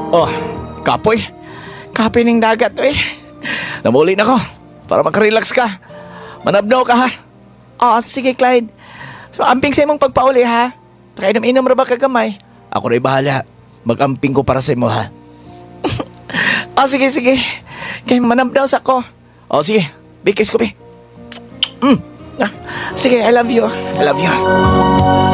Oh, kapoy. Kapoy ng dagat, eh. Namuli na ko. Para makarelax ka. Manabno ka, ha? Oh, sige, Clyde. So, amping sa imong pagpauli, ha? Nakainom-inom ra ba kagamay? Ako na'y bahala. Mag-amping ko para sa imo, ha? Oh, sige, sige. Kaya manabno sa ko. Oh, sige. Big kiss ko, be. Ah, sige, I love you. I love you.